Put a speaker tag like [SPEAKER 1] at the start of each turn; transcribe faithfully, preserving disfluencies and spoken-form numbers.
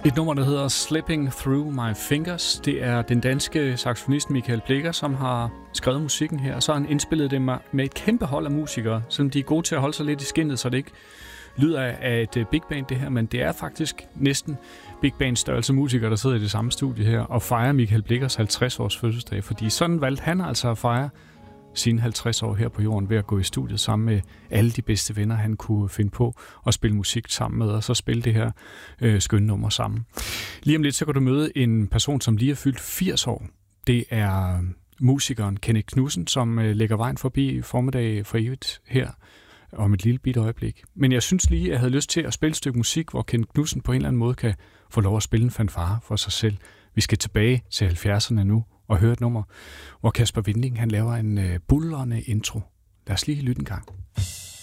[SPEAKER 1] Et nummer, der hedder Slipping Through My Fingers. Det er den danske saxofonist Michael Blecher, som har skrevet musikken her. Så har han indspillet det med et kæmpe hold af musikere, som de er gode til at holde sig lidt i skindet, så det ikke lyder af et big band det her, men det er faktisk næsten big band størrelse musikere, der sidder i det samme studie her og fejrer Michael Blechers halvtreds års fødselsdag, fordi sådan valgte han altså at fejre sine halvtreds år her på jorden ved at gå i studiet sammen med alle de bedste venner, han kunne finde på at spille musik sammen med, og så spille det her øh, skønne nummer sammen. Lige om lidt, så kan du møde en person, som lige er fyldt firs år. Det er musikeren Kenneth Knudsen, som øh, lægger vejen forbi formiddag for evigt her om et lille bitte øjeblik. Men jeg synes lige, at jeg havde lyst til at spille et stykke musik, hvor Kenneth Knudsen på en eller anden måde kan få lov at spille en fanfare for sig selv. Vi skal tilbage til halvfjerdserne nu og høre et nummer, hvor Kasper Winding han laver en øh, buldrende intro. Lad os lige lytte en gang.